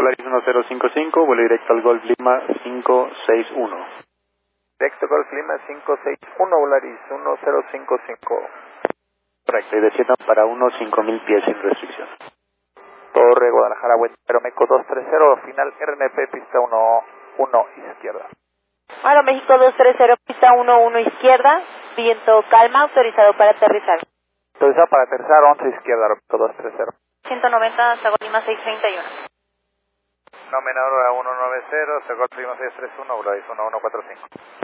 Volaris 1055, vuelo directo al Golf Lima 561. Directo Golf Lima 561, Volaris 1055. Correcto, y desciendan para unos 5000 pies sin restricción. Torre Guadalajara, buen Aeroméxico 230, final RNP, pista 11 izquierda. Aeroméxico 230, pista 11 izquierda, viento calma, autorizado para aterrizar. Autorizado para aterrizar 11 izquierda, Aeroméxico 230. 190 hasta Golf Lima 631. No menor a 190, hasta Golf Lima 631, Volaris 1145.